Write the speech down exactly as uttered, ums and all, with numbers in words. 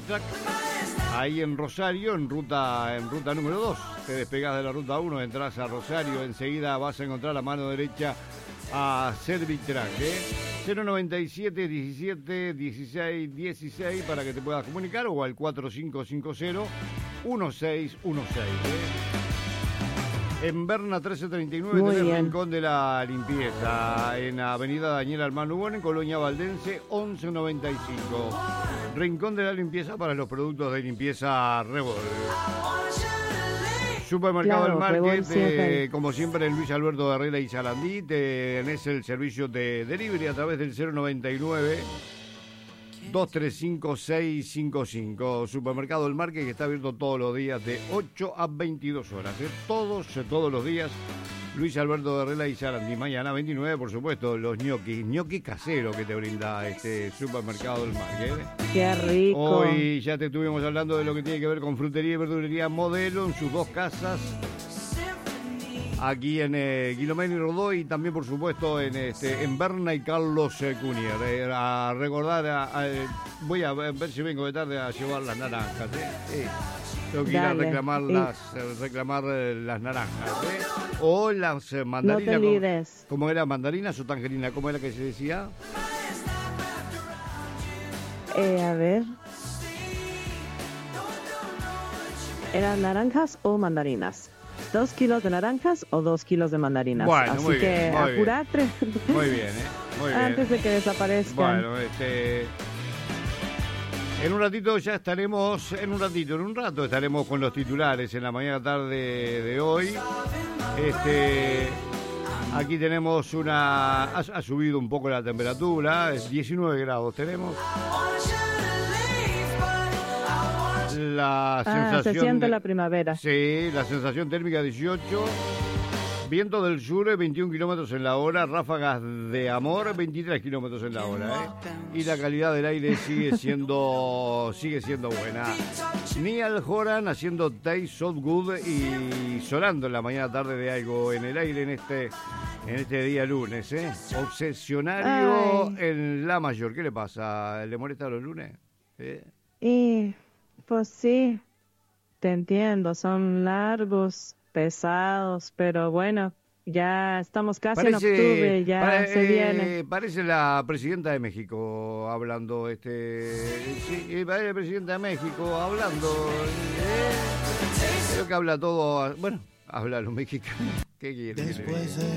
Track, ahí en Rosario, en ruta, en ruta número dos. Te despegás de la ruta uno, entras a Rosario, enseguida vas a encontrar a mano derecha a Servic Track, ¿eh? cero noventa y siete, diecisiete, dieciséis, dieciséis para que te puedas comunicar, o al cuatro cinco cinco cero, uno seis uno seis, ¿eh? En Berna trece treinta y nueve Muy tenés bien. Rincón de la Limpieza. En Avenida Daniel Almán Lugón, en Colonia Valdense, once noventa y cinco. Rincón de la Limpieza para los productos de limpieza Revol. Supermercado Claro, del Market, Revol siempre. eh, como siempre en Luis Alberto Herrera y Salandí. Tenés el servicio de delivery a través del cero noventa y nueve, dos tres cinco, seis cinco cinco. Supermercado del Market, que está abierto todos los días de ocho a veintidós horas. ¿eh? Todos, eh, todos los días. Luis Alberto Herrera y Sarandí. Mañana veintinueve, por supuesto, los ñoquis. Ñoqui casero que te brinda este Supermercado del Market. ¿eh? Qué rico. Hoy ya te estuvimos hablando de lo que tiene que ver con frutería y verdulería Modelo en sus dos casas. Aquí en eh, Guilomén y Rodó, y también, por supuesto, en este en Berna y Carlos eh, Cunier. Eh, a recordar, a, a, voy a ver si vengo de tarde a llevar las naranjas. ¿eh? Eh, tengo que ir a Dale. reclamar Y- las, eh, reclamar eh, las naranjas. ¿eh? O las eh, No mandarinas. te como- olvides. ¿Cómo era? ¿Mandarinas o tangerina? ¿Cómo era que se decía? Eh, a ver. ¿Eran naranjas o mandarinas? ¿Dos kilos de naranjas o dos kilos de mandarinas? Bueno, Así muy que bien, muy bien. apurate Muy bien, ¿eh? Muy bien. antes de que desaparezcan. Bueno, este... En un ratito ya estaremos, en un ratito, en un rato estaremos con los titulares en la mañana tarde de hoy. Este, aquí tenemos una, ha, ha subido un poco la temperatura, es diecinueve grados tenemos. La Ah, sensación se siente de- la primavera. Sí, la sensación térmica dieciocho. Viento del sur, veintiún kilómetros en la hora. Ráfagas de amor, veintitrés kilómetros en la hora. ¿eh? Y la calidad del aire sigue siendo sigue siendo buena. Niall Horan haciendo Taste So Good y sonando en la mañana tarde de algo en el aire en este en este día lunes. ¿eh? Obsesionario Ay. en La Mayor. ¿Qué le pasa? ¿Le molesta los lunes? ¿Eh? Y pues sí, te entiendo, son largos, pesados, pero bueno, ya estamos casi en octubre, ya pare- se eh, viene. Parece la presidenta de México hablando, este, sí, eh, parece la presidenta de México hablando, eh, creo que habla todo, bueno, habla los mexicanos, ¿qué quiere que le diga?